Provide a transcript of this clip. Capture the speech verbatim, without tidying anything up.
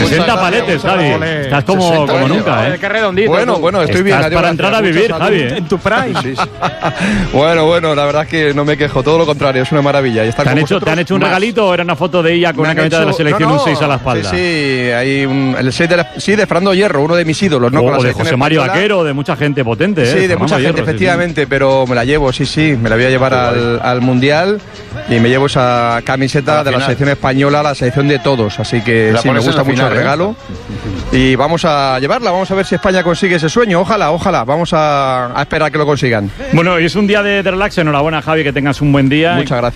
sesenta paletes, Javi. Estás como, sesenta, como nunca, ¿eh? Qué redondito. Bueno, tú. bueno, estoy Estás bien. adiós, para gracias. entrar a Mucha vivir, salud. Javi. En tu prime. Sí, sí. Bueno, bueno, la verdad es que no me quejo, todo lo contrario, es una maravilla. Y estar ¿Te han, con hecho, vosotros ¿Te han hecho un más. regalito o era una foto de ella con Me una han camiseta de la hecho- selección no, y no, un seis a la espalda? Sí, sí, hay un, el seis de, la, sí, de Fernando Hierro, uno de mis ídolos, ¿no? O, Con la o de selección José Mario española. Vaquero, de mucha gente potente, ¿eh? Sí, de Fernando mucha gente, Hierro, sí, sí. efectivamente, pero me la llevo, sí, sí, me la voy a llevar al, al Mundial y me llevo esa camiseta la de la final. selección española, la selección de todos, así que La sí, me pones en gusta la mucho final, el ¿eh? regalo y vamos a llevarla, vamos a ver si España consigue ese sueño, ojalá, ojalá, vamos a, a esperar que lo consigan. Bueno, y es un día de, de relax, enhorabuena, Javi, que tengas un buen día. Muchas gracias.